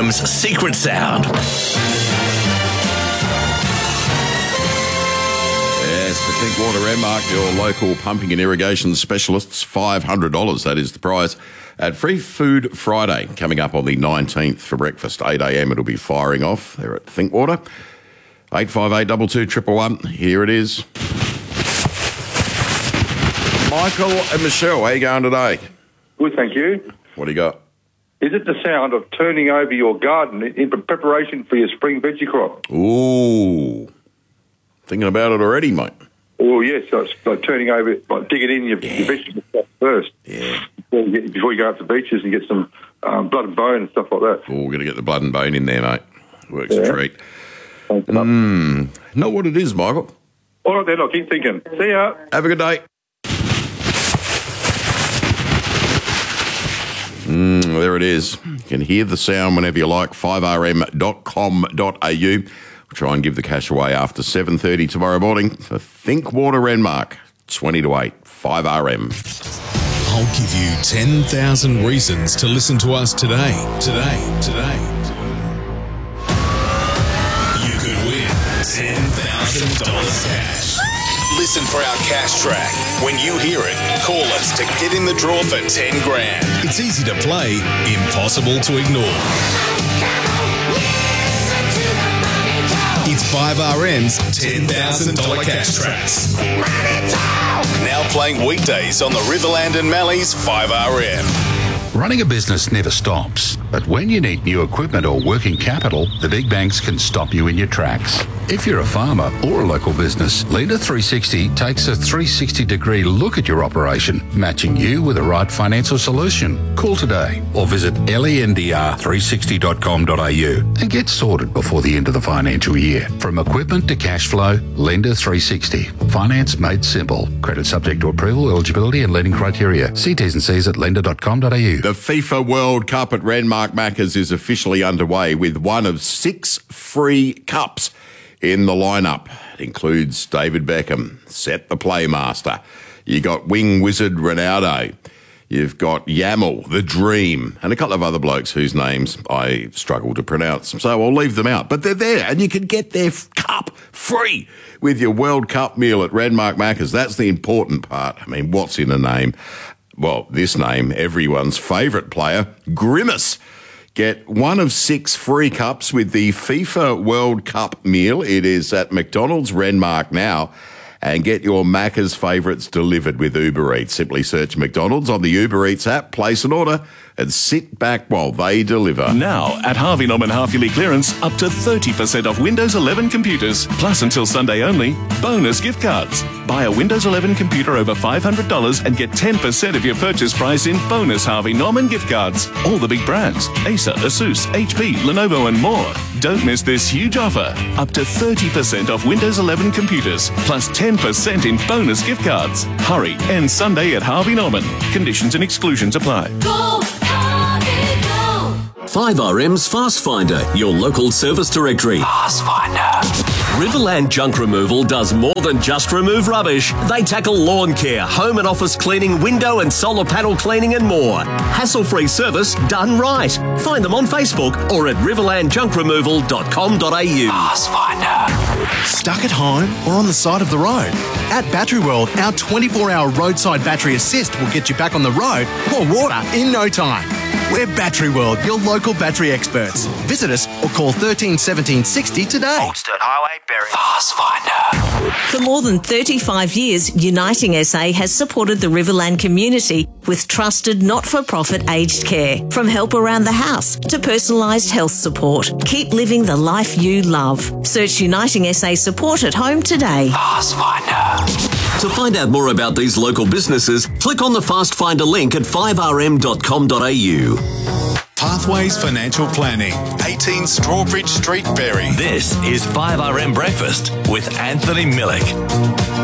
5RM's secret sound. Yes, for Think Water Renmark, your local pumping and irrigation specialists, $500. That is the prize at Free Food Friday, coming up on the 19th for breakfast. 8 a.m. it'll be firing off there at Think Water. 858 22 111. Here it is. Michael and Michelle, how you going today? Good, thank you. What do you got? Is it the sound of turning over your garden in preparation for your spring veggie crop? Ooh. Thinking about it already, mate. Oh, yes. So it's like turning over, like digging in your vegetable crop first. Yeah. Before you go out to the beaches and get some blood and bone and stuff like that. Oh, we're going to get the blood and bone in there, mate. Works a treat. Thanks enough. Know what it is, Michael? All right, then. I'll keep thinking. See ya. Have a good day. There it is. You can hear the sound whenever you like. 5rm.com.au. We'll try and give the cash away after 7:30 tomorrow morning for Think Water Renmark. 20 to 8. 5RM. I'll give you 10,000 reasons to listen to us today. You could win $10,000 cash. Listen for our cash track. When you hear it, call us to get in the draw for 10 grand. It's easy to play, impossible to ignore. It's 5RM's $10,000 cash tracks. Now playing weekdays on the Riverland and Mallee's 5RM. Running a business never stops, but when you need new equipment or working capital, the big banks can stop you in your tracks. If you're a farmer or a local business, Lender 360 takes a 360-degree look at your operation, matching you with the right financial solution. Call today or visit lendr360.com.au and get sorted before the end of the financial year. From equipment to cash flow, Lender 360. Finance made simple. Credit subject to approval, eligibility and lending criteria. See T's and C's at lender.com.au. The FIFA World Cup at Renmark Macca's is officially underway with one of 6 free cups in the lineup. It includes David Beckham, Set the Playmaster. You got Wing Wizard Ronaldo. You've got Yamal, the Dream, and a couple of other blokes whose names I struggle to pronounce, so I'll leave them out. But they're there, and you can get their cup free with your World Cup meal at Renmark Macca's. That's the important part. I mean, what's in a name? Well, this name, everyone's favourite player, Grimace. Get one of 6 free cups with the FIFA World Cup meal. It is at McDonald's Renmark now. And get your Macca's favourites delivered with Uber Eats. Simply search McDonald's on the Uber Eats app, place an order, and sit back while they deliver. Now, at Harvey Norman half-yearly clearance, up to 30% off Windows 11 computers. Plus, until Sunday only, bonus gift cards. Buy a Windows 11 computer over $500 and get 10% of your purchase price in bonus Harvey Norman gift cards. All the big brands, Acer, Asus, HP, Lenovo and more. Don't miss this huge offer. Up to 30% off Windows 11 computers, plus 10% in bonus gift cards. Hurry, end Sunday at Harvey Norman. Conditions and exclusions apply. Go, Harvey, go! 5RM's Fast Finder, your local service directory. Fast Finder. Riverland Junk Removal does more than just remove rubbish. They tackle lawn care, home and office cleaning, window and solar panel cleaning and more. Hassle-free service done right. Find them on Facebook or at riverlandjunkremoval.com.au. Fast Finder. Stuck at home or on the side of the road? At Battery World, our 24-hour roadside battery assist will get you back on the road or water in no time. We're Battery World, your local battery experts. Visit us or call 13 17 60 today. Oldstone Highway, Berry. Fast Finder. For more than 35 years, Uniting SA has supported the Riverland community with trusted not-for-profit aged care. From help around the house to personalised health support. Keep living the life you love. Search Uniting SA support at home today. Fast Finder. To find out more about these local businesses, click on the Fast Finder link at 5rm.com.au. Pathways Financial Planning, 18 Strawbridge Street, Berry. This is 5RM Breakfast with Anthony Millick.